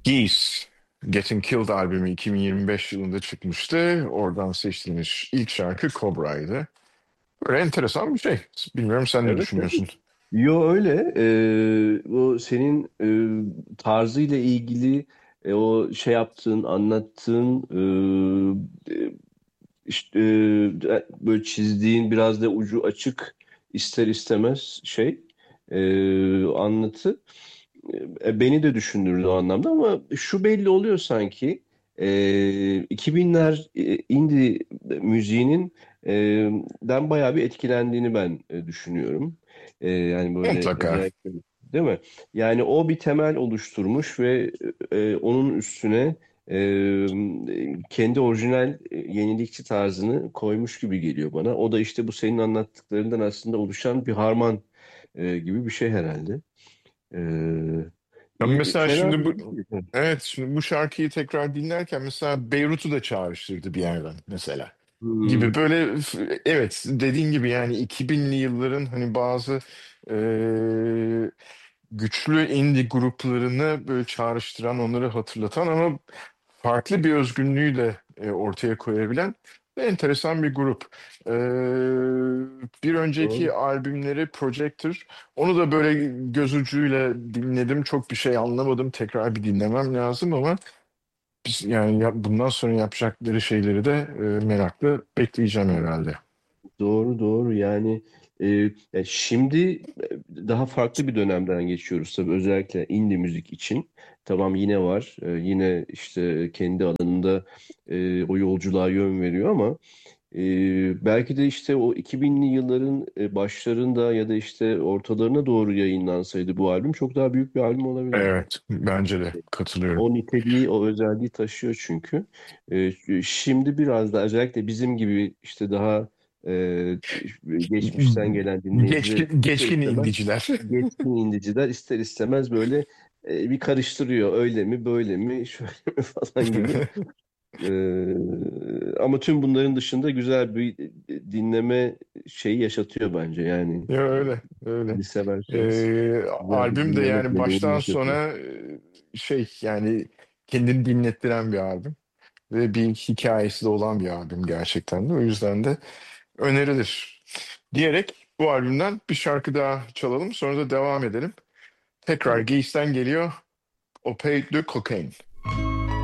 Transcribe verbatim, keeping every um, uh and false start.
Geese, Getting Killed albümü iki bin yirmi beş yılında çıkmıştı. Oradan seçtiğimiz ilk şarkı Cobra'ydı. Böyle enteresan bir şey. Bilmiyorum sen ne Evet, evet. düşünüyorsun? Yo öyle. Ee, o senin e, tarzıyla ilgili e, o şey yaptığın, anlattığın e, e, işte e, böyle çizdiğin biraz da ucu açık ister istemez şey e, anlatı e, beni de düşündürdü o anlamda ama şu belli oluyor sanki e, iki binler e, indie müziğinin e, den bayağı bir etkilendiğini ben e, düşünüyorum. E, yani böyle Mutlaka. özellikle değil mi? Yani o bir temel oluşturmuş ve e, onun üstüne e, kendi orijinal e, yenilikçi tarzını koymuş gibi geliyor bana. O da işte bu senin anlattıklarından aslında oluşan bir harman e, gibi bir şey herhalde. E, Ya iyi, mesela fena şimdi da bu değil. evet şimdi bu şarkıyı tekrar dinlerken mesela Beyrut'u da çağrıştırdı bir yerden mesela. Gibi Hmm, böyle f- evet dediğin gibi yani iki binli yılların hani bazı eee, güçlü indie gruplarını böyle çağrıştıran, onları hatırlatan ama farklı bir özgünlüğü de e, ortaya koyabilen ve enteresan bir grup. Eee, bir doğru. önceki albümleri Projector, onu da böyle göz ucuyla dinledim. Çok bir şey anlamadım. Tekrar bir dinlemem lazım ama biz, yani ya- bundan sonra yapacakları şeyleri de e, meraklı bekleyeceğim herhalde. Doğru doğru yani e, ya şimdi e, daha farklı bir dönemden geçiyoruz tabii özellikle indie müzik için. Tamam yine var e, yine işte kendi alanında e, o yolculuğa yön veriyor ama e, belki de işte o iki binli yılların e, başlarında ya da işte ortalarına doğru yayınlansaydı bu albüm çok daha büyük bir albüm olabilirdi. Evet, bence de katılıyorum. O niteliği, o özelliği taşıyor çünkü. Ee, şimdi biraz da özellikle bizim gibi işte daha e, geçmişten gelen dinleyiciler Geçkin, ister geçkin istemez indiciler. geçkin indiciler ister istemez böyle e, bir karıştırıyor. Öyle mi, böyle mi, şöyle mi falan gibi. Ee, ama tüm bunların dışında güzel bir dinleme şeyi yaşatıyor bence. Yani Ya öyle, öyle. e, severseniz Ee, güzel bir albüm de dinleme yani deneyimi baştan yaşatıyor. sona e, şey yani kendini dinlettiren bir albüm. Ve bir hikayesi de olan bir albüm gerçekten de. O yüzden de önerilir. Diyerek bu albümden bir şarkı daha çalalım. Sonra da devam edelim. Tekrar Tamam. Geis'ten geliyor. Opéid de Cocaine.